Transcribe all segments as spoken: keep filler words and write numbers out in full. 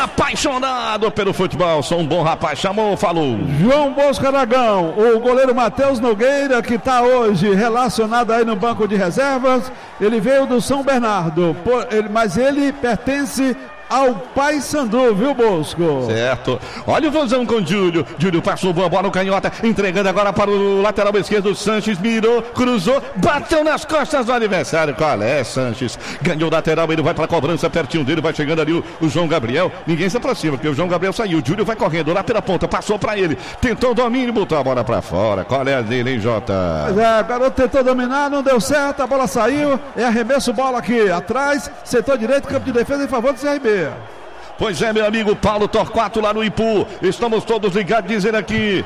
apaixonado pelo futebol. Sou um bom rapaz. Chamou, falou. João Bosco Aragão, o goleiro Matheus Nogueira, que está hoje relacionado aí no banco de reservas. Ele veio do São Bernardo, por, ele, mas ele pertence ao Paysandu, viu, Bosco? Certo. Olha o Vozão com o Júlio. Júlio passou boa bola no canhota, entregando agora para o lateral esquerdo. Sanches mirou, cruzou, bateu nas costas do adversário. Qual é, Sanches? Ganhou o lateral, ele vai para a cobrança, pertinho dele, vai chegando ali o, o João Gabriel. Ninguém se aproxima, porque o João Gabriel saiu. O Júlio vai correndo lá pela ponta, passou para ele. Tentou o domínio, botou a bola para fora. Qual é a dele, hein, Jota? Pois é, o garoto tentou dominar, não deu certo, a bola saiu. É arremesso, bola aqui atrás, setor direito, campo de defesa em favor do C R B. Pois é, meu amigo Paulo Torquato lá no Ipu. Estamos todos ligados dizendo aqui.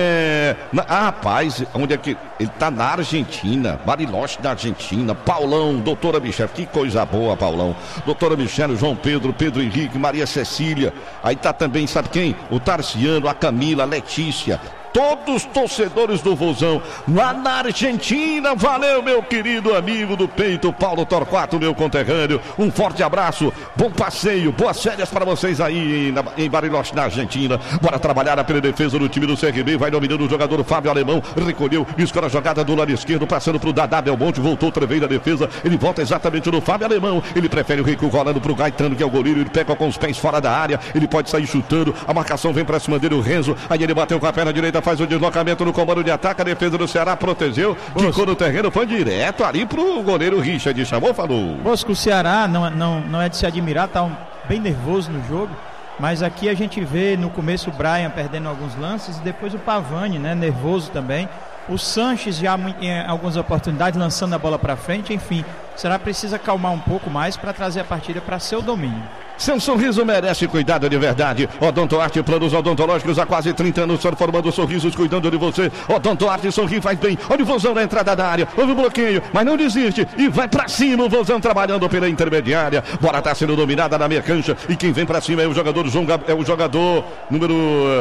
É. Na, ah, rapaz, onde é que. Ele tá na Argentina. Bariloche da Argentina. Paulão, doutora Michele. Que coisa boa, Paulão. Doutora Michele, João Pedro, Pedro Henrique, Maria Cecília. Aí tá também, sabe quem? O Tarciano, a Camila, a Letícia. Todos torcedores do Vozão lá na Argentina. Valeu, meu querido amigo do peito, Paulo Torquato, meu conterrâneo. Um forte abraço, bom passeio, boas férias para vocês aí na, em Bariloche, na Argentina. Bora trabalhar pela defesa do time do C R B. Vai dominando o jogador Fábio Alemão. Recolheu, escora a jogada do lado esquerdo, passando pro Dadá Belmonte. Voltou, trevei na defesa. Ele volta exatamente no Fábio Alemão. Ele prefere o recuo rolando pro Gaetano, que é o goleiro. Ele pega com os pés fora da área. Ele pode sair chutando. A marcação vem pra cima dele, o Renzo. Aí ele bateu com a perna direita, faz o deslocamento no comando de ataque. A defesa do Ceará protegeu, ficou no terreno, foi direto ali pro goleiro Richard. Chamou, falou. Bosco, o Ceará não, não, não é de se admirar, tá um, bem nervoso no jogo, mas aqui a gente vê no começo o Brian perdendo alguns lances e depois o Pavani, né, nervoso também. O Sanches já em algumas oportunidades lançando a bola para frente. Enfim, o Ceará precisa acalmar um pouco mais para trazer a partida para seu domínio. Seu sorriso merece cuidado de verdade. Odontoarte, planos odontológicos há quase trinta anos, formando sorrisos, cuidando de você. Odontoarte, sorri, faz bem. Olha o Vozão na entrada da área. Houve o bloqueio, mas não desiste. E vai pra cima o Vozão trabalhando pela intermediária. Bola tá sendo dominada na meia cancha. E quem vem pra cima é o jogador João Gab... é o jogador número...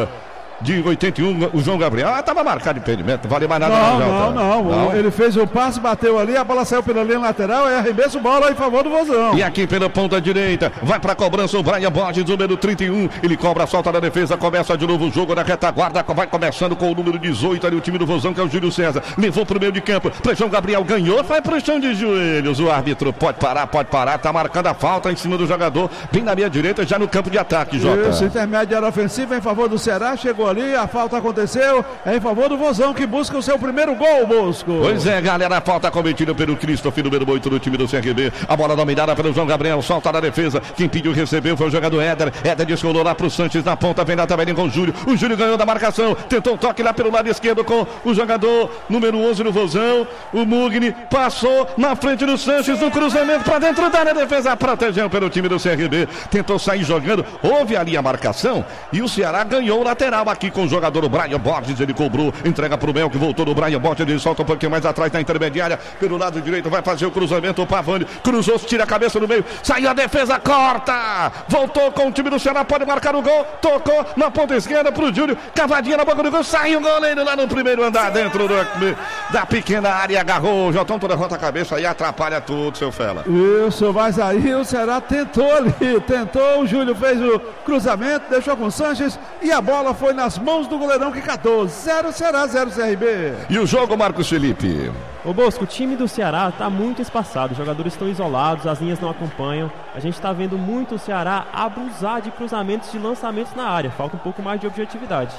de oitenta e um, o João Gabriel. Ah, tava marcado impedimento, não vale mais nada. Não, não, não, não. Ele fez o passe, bateu ali, a bola saiu pela linha lateral, é arremesso, bola em favor do Vozão. E aqui pela ponta direita, vai pra cobrança o Brian Borges, número trinta e um. Ele cobra, solta na defesa, começa de novo o jogo na retaguarda, vai começando com o número dezoito ali, o time do Vozão, que é o Júlio César. Levou pro meio de campo, pra João Gabriel, ganhou, vai pro chão de joelhos. O árbitro pode parar, pode parar, tá marcando a falta em cima do jogador, bem na minha direita, já no campo de ataque, Jota. Isso, intermediária ofensiva em favor do Ceará, chegou ali, a falta aconteceu, é em favor do Vozão, que busca o seu primeiro gol, Bosco. Pois é, galera, a falta cometida pelo Christopher, número oito do time do C R B. A bola dominada pelo João Gabriel, solta na defesa. Quem pediu recebeu foi o jogador Éder. Éder descolou lá pro Sanches na ponta, vem na tabelinha com o Júlio. O Júlio ganhou da marcação, tentou um toque lá pelo lado esquerdo com o jogador número onze do Vozão. O Mugni passou na frente do Sanches, no cruzamento pra dentro da área, defesa protegeu pelo time do C R B. Tentou sair jogando, houve ali a marcação e o Ceará ganhou o lateral aqui com o jogador Brian Borges. Ele cobrou, entrega pro Mel, que voltou do Brian Borges. Ele solta um pouquinho mais atrás na intermediária, pelo lado direito, vai fazer o cruzamento. O Pavani cruzou, tira a cabeça no meio, saiu a defesa, corta, voltou com o time do Ceará, pode marcar o gol, tocou na ponta esquerda pro Júlio, cavadinha na boca do gol, saiu o goleiro lá no primeiro andar, dentro do, da pequena área, agarrou, já estão toda a volta a cabeça e atrapalha tudo, seu fela. Isso, mas aí o Ceará tentou ali, tentou, o Júlio fez o cruzamento, deixou com o Sanches e a bola foi nas mãos do goleirão que catou. Zero Ceará, zero C R B. E o jogo, Marcos Felipe? Ô Bosco, o time do Ceará está muito espaçado, os jogadores estão isolados, as linhas não acompanham. A gente está vendo muito o Ceará abusar de cruzamentos, de lançamentos na área. Falta um pouco mais de objetividade.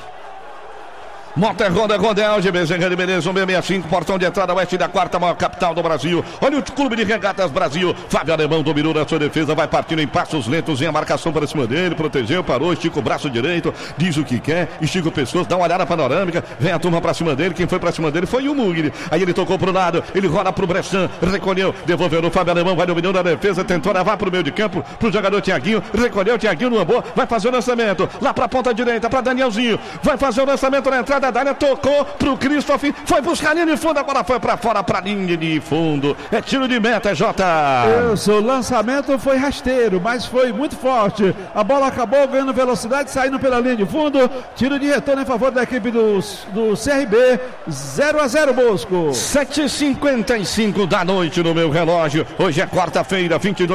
Motor Honda, Gondel, de Bezerra de Beleza, um seis sessenta e cinco, portão de entrada oeste da quarta maior capital do Brasil. Olha o Clube de Regatas Brasil. Fábio Alemão dominou na sua defesa, vai partindo em passos lentos, vem a marcação para cima dele, protegeu, parou, estica o braço direito, diz o que quer, estica o pescoço, dá uma olhada panorâmica, vem a turma para cima dele, quem foi para cima dele foi o Mugni. Aí ele tocou pro lado, ele rola pro Bressan, recolheu, devolveu no Fábio Alemão, vai dominando a defesa, tentou levar pro meio de campo, pro jogador Thiaguinho, recolheu, Thiaguinho no ambô, vai fazer o lançamento, lá pra ponta direita, pra Danielzinho, vai fazer o lançamento na entrada da área, tocou pro Christopher, foi buscar a linha de fundo, agora foi pra fora, pra linha de fundo, é tiro de meta, Jota. Isso, o lançamento foi rasteiro, mas foi muito forte, a bola acabou ganhando velocidade, saindo pela linha de fundo, tiro de retorno em favor da equipe do, do C R B, zero a zero, Bosco. sete e cinquenta e cinco da noite no meu relógio, hoje é quarta-feira, vinte e dois